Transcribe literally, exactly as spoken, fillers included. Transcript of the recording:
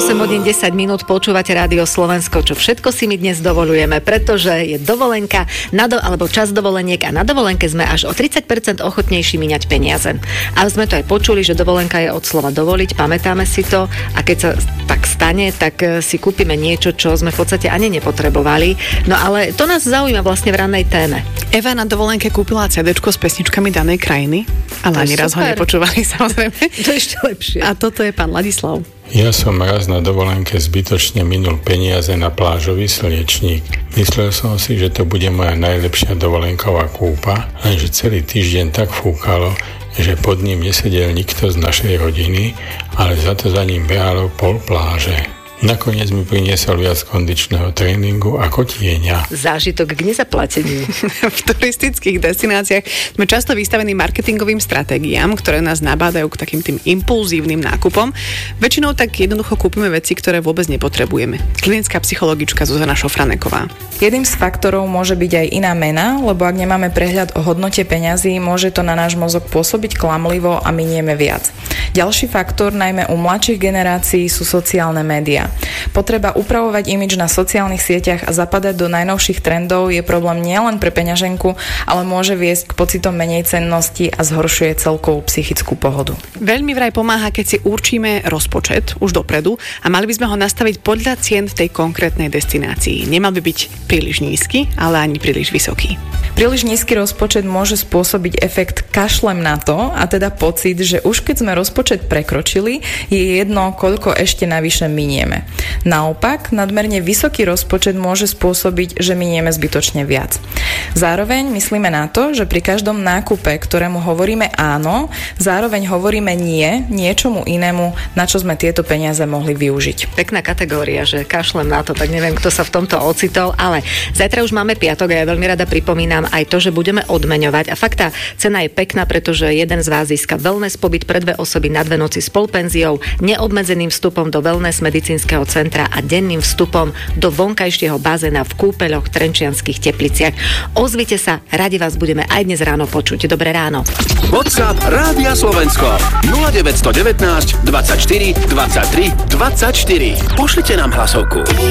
osem hodín desať minút počúvate Rádio Slovensko, čo všetko si my dnes dovoľujeme, pretože je dovolenka na do, alebo čas dovoleniek a na dovolenke sme až o tridsať percent ochotnejší míňať peniaze. Ale sme to aj počuli, že dovolenka je od slova dovoliť, pamätáme si to a keď sa tak stane, tak si kúpime niečo, čo sme v podstate ani nepotrebovali. No ale to nás zaujíma vlastne v rannej téme. Eva na dovolenke kúpila cédéčko s pesničkami danej krajiny, ale ani raz ho nepočúvali, samozrejme. To je ešte lepšie. A toto je pán Ladislav. Ja som raz na dovolenke zbytočne minul peniaze na plážový slnečník. Myslel som si, že to bude moja najlepšia dovolenková kúpa, lenže celý týždeň tak fúkalo, že pod ním nesedel nikto z našej rodiny, ale za to za ním behalo pol pláže. Nakoniec mi priniesol viac kondičného tréningu ako tieňa. Zážitok k nezaplateniu. V turistických destináciách sme často vystavení marketingovým stratégiám, ktoré nás nabádajú k takým tým impulzívnym nákupom. Väčšinou tak jednoducho kúpime veci, ktoré vôbec nepotrebujeme. Klinická psychologička Zuzana Šofraneková. Jedným z faktorov môže byť aj iná mena, lebo ak nemáme prehľad o hodnote peňazí, môže to na náš mozog pôsobiť klamlivo a minieme viac. Ďalší faktor, najmä u mladších generácií, sú sociálne médiá. Potreba upravovať imidž na sociálnych sieťach a zapadať do najnovších trendov je problém nielen pre peňaženku, ale môže viesť k pocitom menej cennosti a zhoršuje celkovú psychickú pohodu. Veľmi vraj pomáha, keď si určíme rozpočet už dopredu a mali by sme ho nastaviť podľa cien v tej konkrétnej destinácii. Nemal by byť príliš nízky, ale ani príliš vysoký. Príliš nízky rozpočet môže spôsobiť efekt kašlem na to, a teda pocit, že už keď sme rozpočet prekročili, je jedno, koľko ešte navyše minieme. Naopak, nadmerne vysoký rozpočet môže spôsobiť, že minieme zbytočne viac. Zároveň myslíme na to, že pri každom nákupe, ktorému hovoríme áno, zároveň hovoríme nie niečomu inému, na čo sme tieto peniaze mohli využiť. Pekná kategória, že kašlem na to, tak neviem, kto sa v tomto ocitol, ale zajtra už máme piatok a ja veľmi rada pripomínam aj to, že budeme odmeňovať. A fakt tá cena je pekná, pretože jeden z vás získa wellness pobyt pre dve osoby na dve noci s polpenziou, neobmedzeným vstupom do wellness medicínskeho centra a denným vstupom do vonkajšieho bazéna v kúpeľoch Trenčianskych Tepliciach. Ozvite sa, radi vás budeme aj dnes ráno počuť. Dobré ráno. WhatsApp Rádia Slovensko nula deväť jedna deväť dvadsaťštyri dvadsaťtri dvadsaťštyri. Pošlite nám hlasovku.